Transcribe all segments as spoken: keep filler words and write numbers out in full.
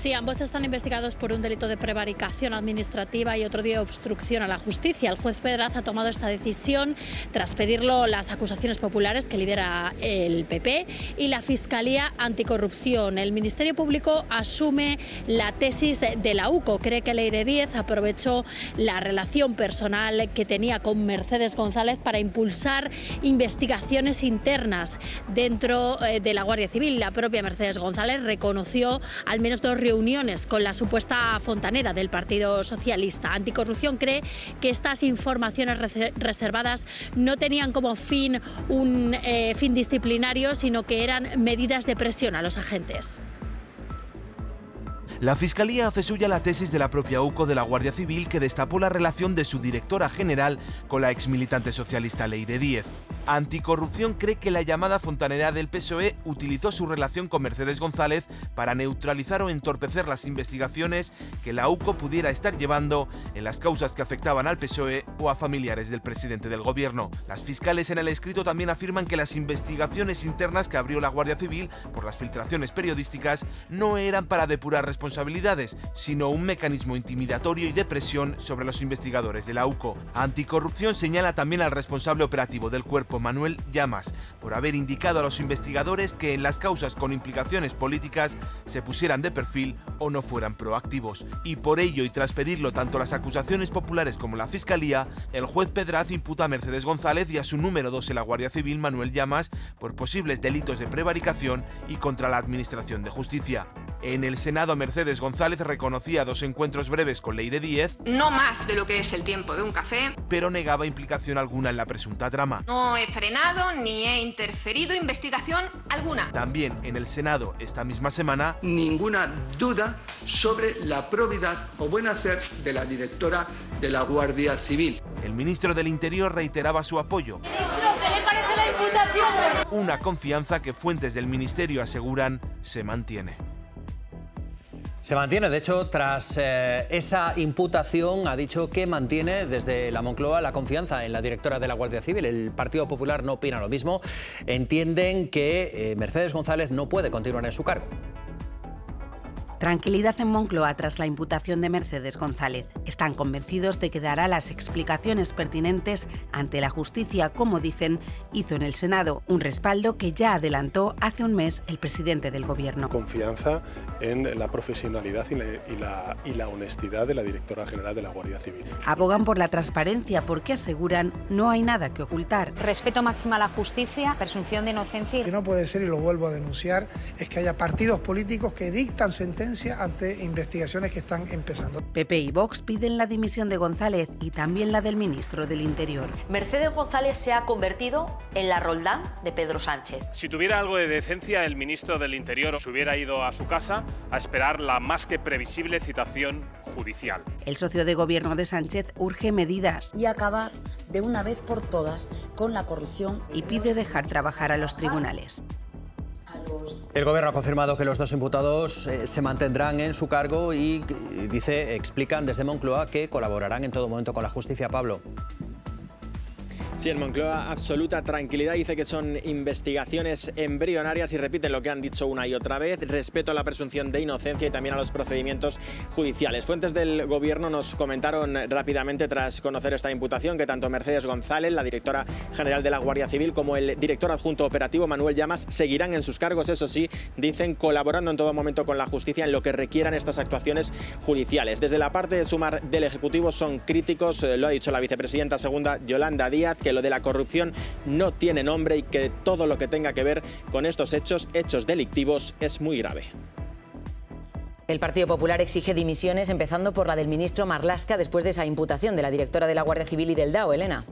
Sí, ambos están investigados por un delito de prevaricación administrativa y otro de obstrucción a la justicia. El juez Pedraz ha tomado esta decisión tras pedirlo las acusaciones populares que lidera el P P y la Fiscalía Anticorrupción. El Ministerio Público asume la tesis de la U C O. Cree que Leire Díez aprovechó la relación personal que tenía con Mercedes González para impulsar investigaciones internas dentro de la Guardia Civil. La propia Mercedes González reconoció al menos dos reuniones con la supuesta fontanera del Partido Socialista. Anticorrupción cree que estas informaciones reservadas no tenían como fin un eh, fin disciplinario, sino que eran medidas de presión a los agentes. La Fiscalía hace suya la tesis de la propia U C O de la Guardia Civil, que destapó la relación de su directora general con la exmilitante socialista Leire Díez. Anticorrupción cree que la llamada fontanera del P S O E utilizó su relación con Mercedes González para neutralizar o entorpecer las investigaciones que la U C O pudiera estar llevando en las causas que afectaban al P S O E o a familiares del presidente del gobierno. Las fiscales en el escrito también afirman que las investigaciones internas que abrió la Guardia Civil por las filtraciones periodísticas no eran para depurar responsabilidades responsabilidades, sino un mecanismo intimidatorio y de presión sobre los investigadores de la U C O. Anticorrupción señala también al responsable operativo del cuerpo, Manuel Llamas, por haber indicado a los investigadores que en las causas con implicaciones políticas se pusieran de perfil o no fueran proactivos. Y por ello, y tras pedirlo tanto las acusaciones populares como la Fiscalía, el juez Pedraz imputa a Mercedes González y a su número dos en la Guardia Civil, Manuel Llamas, por posibles delitos de prevaricación y contra la Administración de Justicia. En el Senado, Mercedes González reconocía dos encuentros breves con Leire Díez, no más de lo que es el tiempo de un café, pero negaba implicación alguna en la presunta trama. No he frenado ni he interferido investigación alguna. También en el Senado, esta misma semana, ninguna duda sobre la probidad o buen hacer de la directora de la Guardia Civil. El ministro del Interior reiteraba su apoyo. Ministro, ¿qué le parece la imputación? Una confianza que fuentes del ministerio aseguran se mantiene. Se mantiene, de hecho, tras eh, esa imputación ha dicho que mantiene desde la Moncloa la confianza en la directora de la Guardia Civil. El Partido Popular no opina lo mismo. Entienden que eh, Mercedes González no puede continuar en su cargo. Tranquilidad en Moncloa tras la imputación de Mercedes González. Están convencidos de que dará las explicaciones pertinentes ante la justicia, como dicen, hizo en el Senado, un respaldo que ya adelantó hace un mes el presidente del Gobierno. Confianza en la profesionalidad y la, y la, y la honestidad de la directora general de la Guardia Civil. Abogan por la transparencia porque aseguran no hay nada que ocultar. Respeto máximo a la justicia, presunción de inocencia. Lo que no puede ser, y lo vuelvo a denunciar, es que haya partidos políticos que dictan sentencias ante investigaciones que están empezando. P P y Vox piden la dimisión de González y también la del ministro del Interior. Mercedes González se ha convertido en la Roldán de Pedro Sánchez. Si tuviera algo de decencia, el ministro del Interior se hubiera ido a su casa a esperar la más que previsible citación judicial. El socio de gobierno de Sánchez urge medidas y acabar de una vez por todas con la corrupción y pide dejar trabajar a los tribunales. El Gobierno ha confirmado que los dos imputados eh, se mantendrán en su cargo y, y dice, explican desde Moncloa que colaborarán en todo momento con la justicia. Pablo. Sí, en Moncloa absoluta tranquilidad, dice que son investigaciones embrionarias y repiten lo que han dicho una y otra vez, respeto a la presunción de inocencia y también a los procedimientos judiciales. Fuentes del Gobierno nos comentaron rápidamente tras conocer esta imputación que tanto Mercedes González, la directora general de la Guardia Civil, como el director adjunto operativo Manuel Llamas seguirán en sus cargos, eso sí, dicen, colaborando en todo momento con la justicia en lo que requieran estas actuaciones judiciales. Desde la parte de Sumar del Ejecutivo son críticos, lo ha dicho la vicepresidenta segunda Yolanda Díaz, que lo de la corrupción no tiene nombre y que todo lo que tenga que ver con estos hechos, hechos delictivos, es muy grave. El Partido Popular exige dimisiones, empezando por la del ministro Marlaska, después de esa imputación de la directora de la Guardia Civil y del D A O, Elena.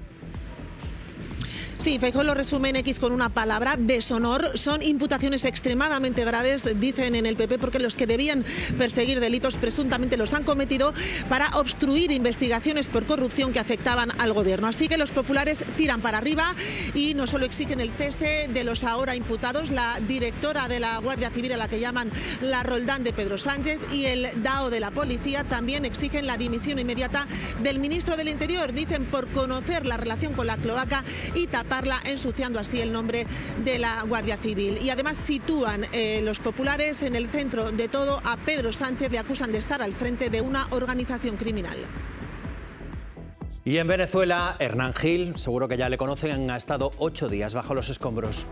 Sí, Feijóo lo resume en X con una palabra: deshonor. Son imputaciones extremadamente graves, dicen en el P P, porque los que debían perseguir delitos presuntamente los han cometido para obstruir investigaciones por corrupción que afectaban al gobierno. Así que los populares tiran para arriba y no solo exigen el cese de los ahora imputados, la directora de la Guardia Civil, a la que llaman la Roldán de Pedro Sánchez, y el D A O de la Policía, también exigen la dimisión inmediata del ministro del Interior, dicen, por conocer la relación con la cloaca y tapar taparla, ensuciando así el nombre de la Guardia Civil. Y además sitúan eh, los populares en el centro de todo a Pedro Sánchez, le acusan de estar al frente de una organización criminal. Y en Venezuela, Hernán Gil, seguro que ya le conocen, ha estado ocho días bajo los escombros.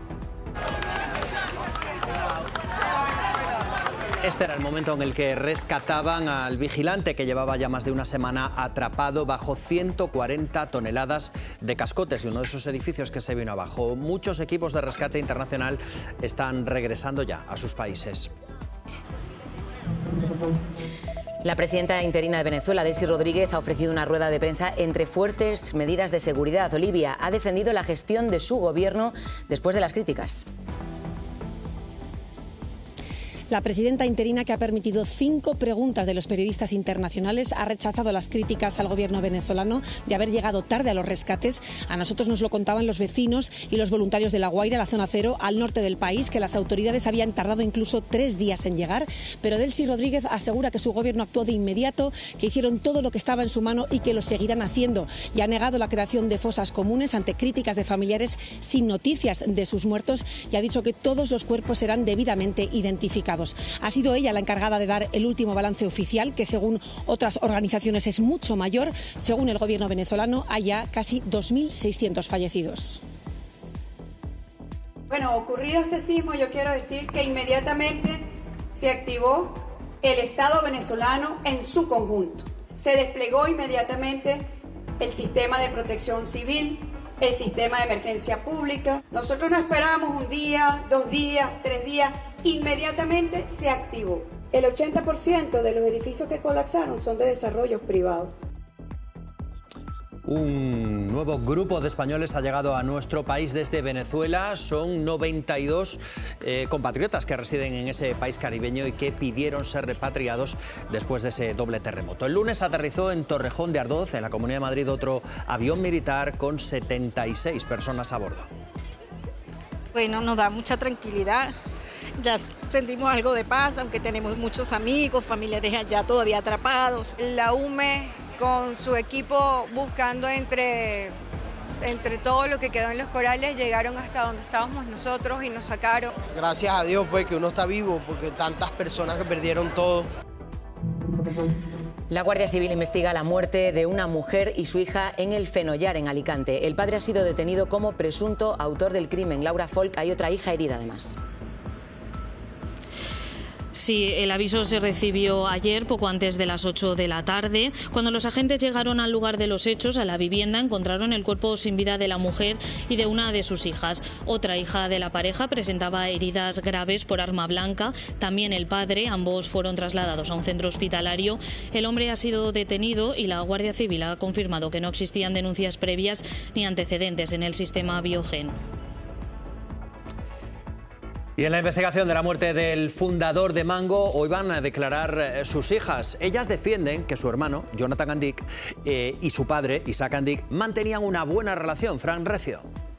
Este era el momento en el que rescataban al vigilante que llevaba ya más de una semana atrapado bajo ciento cuarenta toneladas de cascotes de uno de esos edificios que se vino abajo. Muchos equipos de rescate internacional están regresando ya a sus países. La presidenta interina de Venezuela, Delcy Rodríguez, ha ofrecido una rueda de prensa entre fuertes medidas de seguridad. Olivia ha defendido la gestión de su gobierno después de las críticas. La presidenta interina, que ha permitido cinco preguntas de los periodistas internacionales, ha rechazado las críticas al gobierno venezolano de haber llegado tarde a los rescates. A nosotros nos lo contaban los vecinos y los voluntarios de La Guaira, la zona cero, al norte del país, que las autoridades habían tardado incluso tres días en llegar. Pero Delcy Rodríguez asegura que su gobierno actuó de inmediato, que hicieron todo lo que estaba en su mano y que lo seguirán haciendo. Y ha negado la creación de fosas comunes ante críticas de familiares sin noticias de sus muertos y ha dicho que todos los cuerpos serán debidamente identificados. Ha sido ella la encargada de dar el último balance oficial, que según otras organizaciones es mucho mayor. Según el gobierno venezolano, hay ya casi dos mil seiscientos fallecidos. Bueno, ocurrido este sismo, yo quiero decir que inmediatamente se activó el Estado venezolano en su conjunto. Se desplegó inmediatamente el sistema de protección civil, el sistema de emergencia pública. Nosotros no esperamos un día, dos días, tres días, inmediatamente se activó. El ochenta por ciento de los edificios que colapsaron son de desarrollos privados. Un nuevo grupo de españoles ha llegado a nuestro país desde Venezuela. Son noventa y dos eh, compatriotas que residen en ese país caribeño y que pidieron ser repatriados después de ese doble terremoto. El lunes aterrizó en Torrejón de Ardoz, en la Comunidad de Madrid, otro avión militar con setenta y seis personas a bordo. Bueno, nos da mucha tranquilidad. Ya sentimos algo de paz, aunque tenemos muchos amigos, familiares allá todavía atrapados. La U M E con su equipo buscando entre, entre todo lo que quedó en los corales, llegaron hasta donde estábamos nosotros y nos sacaron. Gracias a Dios pues que uno está vivo, porque tantas personas que perdieron todo. La Guardia Civil investiga la muerte de una mujer y su hija en el Fenollar, en Alicante. El padre ha sido detenido como presunto autor del crimen. Laura Folk, hay otra hija herida además. Sí, el aviso se recibió ayer, poco antes de las ocho de la tarde. Cuando los agentes llegaron al lugar de los hechos, a la vivienda, encontraron el cuerpo sin vida de la mujer y de una de sus hijas. Otra hija de la pareja presentaba heridas graves por arma blanca. También el padre, ambos fueron trasladados a un centro hospitalario. El hombre ha sido detenido y la Guardia Civil ha confirmado que no existían denuncias previas ni antecedentes en el sistema Biogen. Y en la investigación de la muerte del fundador de Mango, hoy van a declarar eh, sus hijas. Ellas defienden que su hermano, Jonathan Andic, eh, y su padre, Isaac Andic, mantenían una buena relación. Fran Recio.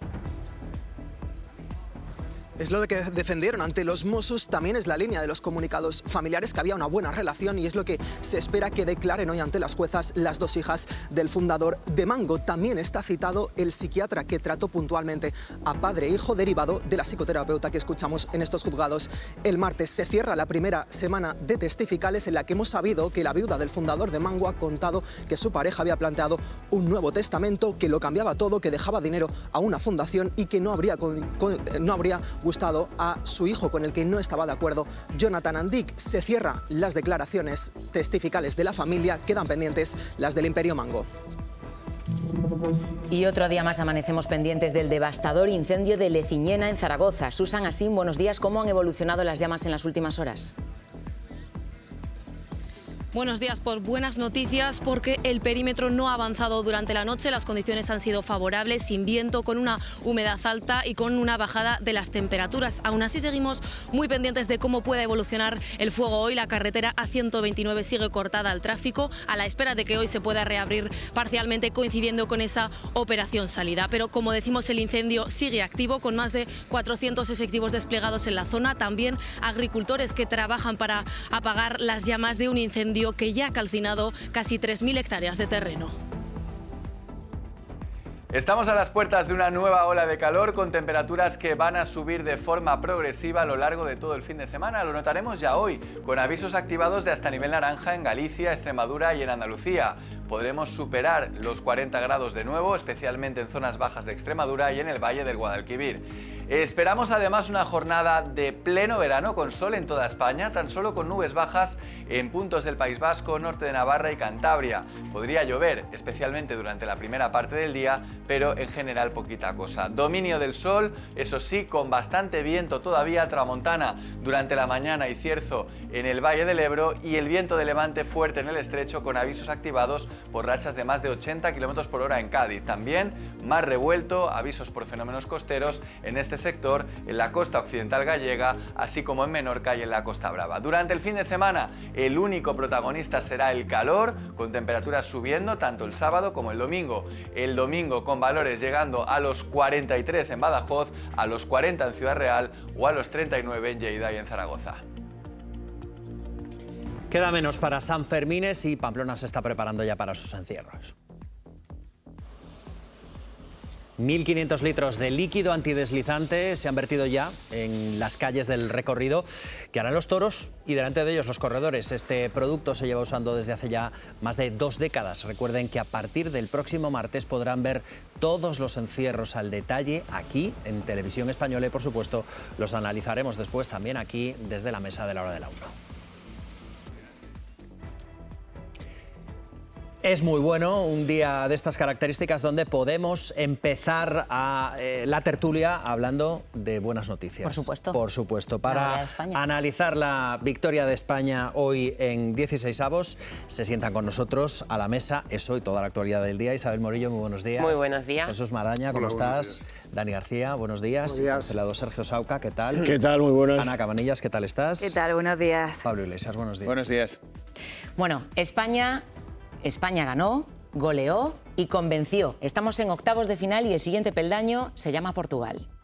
Es lo que defendieron ante los Mossos, también es la línea de los comunicados familiares, que había una buena relación, y es lo que se espera que declaren hoy ante las juezas las dos hijas del fundador de Mango. También está citado el psiquiatra que trató puntualmente a padre e hijo, derivado de la psicoterapeuta que escuchamos en estos juzgados. El martes se cierra la primera semana de testificales, en la que hemos sabido que la viuda del fundador de Mango ha contado que su pareja había planteado un nuevo testamento, que lo cambiaba todo, que dejaba dinero a una fundación y que no habría, con, con, no habría gustado a su hijo, con el que no estaba de acuerdo Jonathan Andic. Se cierran las declaraciones testificales de la familia, quedan pendientes las del Imperio Mango. Y otro día más amanecemos pendientes del devastador incendio de Leciñena, en Zaragoza. Susan Asín, buenos días. ¿Cómo han evolucionado las llamas en las últimas horas? Buenos días, por buenas noticias, porque el perímetro no ha avanzado durante la noche. Las condiciones han sido favorables, sin viento, con una humedad alta y con una bajada de las temperaturas. Aún así seguimos muy pendientes de cómo pueda evolucionar el fuego hoy. La carretera A ciento veintinueve sigue cortada al tráfico, a la espera de que hoy se pueda reabrir parcialmente, coincidiendo con esa operación salida. Pero como decimos, el incendio sigue activo, con más de cuatrocientos efectivos desplegados en la zona. También agricultores que trabajan para apagar las llamas de un incendio que ya ha calcinado casi tres mil hectáreas de terreno. Estamos a las puertas de una nueva ola de calor con temperaturas que van a subir de forma progresiva a lo largo de todo el fin de semana. Lo notaremos ya hoy, con avisos activados de hasta nivel naranja en Galicia, Extremadura y en Andalucía. Podremos superar los cuarenta grados de nuevo, especialmente en zonas bajas de Extremadura y en el Valle del Guadalquivir. Esperamos además una jornada de pleno verano con sol en toda España, tan solo con nubes bajas en puntos del País Vasco, norte de Navarra y Cantabria. Podría llover, especialmente durante la primera parte del día, pero en general poquita cosa. Dominio del sol, eso sí, con bastante viento todavía, tramontana durante la mañana y cierzo en el Valle del Ebro y el viento de levante fuerte en el estrecho con avisos activados por rachas de más de ochenta kilómetros por hora en Cádiz. También mar revuelto, avisos por fenómenos costeros en este sector, en la costa occidental gallega, así como en Menorca y en la Costa Brava. Durante el fin de semana, el único protagonista será el calor, con temperaturas subiendo tanto el sábado como el domingo. El domingo con valores llegando a los cuarenta y tres en Badajoz, a los cuarenta en Ciudad Real o a los treinta y nueve en Lleida y en Zaragoza. Queda menos para San Fermines y Pamplona se está preparando ya para sus encierros. mil quinientos litros de líquido antideslizante se han vertido ya en las calles del recorrido que harán los toros y delante de ellos los corredores. Este producto se lleva usando desde hace ya más de dos décadas. Recuerden que a partir del próximo martes podrán ver todos los encierros al detalle aquí en Televisión Española y, por supuesto, los analizaremos después también aquí desde la mesa de la hora de la una. Es muy bueno un día de estas características donde podemos empezar a, eh, la tertulia hablando de buenas noticias. Por supuesto. Por supuesto. Para analizar la victoria de España hoy en dieciseisavos, se sientan con nosotros a la mesa, eso y toda la actualidad del día. Isabel Morillo, muy buenos días. Muy buenos días. Jesús Maraña, ¿cómo Hola, estás? Dani García, buenos días. Buenos días. A este lado Sergio Sauca, ¿qué tal? ¿Qué tal? Muy buenas. Ana Cabanillas, ¿qué tal estás? ¿Qué tal? Buenos días. Pablo Iglesias, buenos días. Buenos días. Bueno, España... España ganó, goleó y convenció. Estamos en octavos de final y el siguiente peldaño se llama Portugal.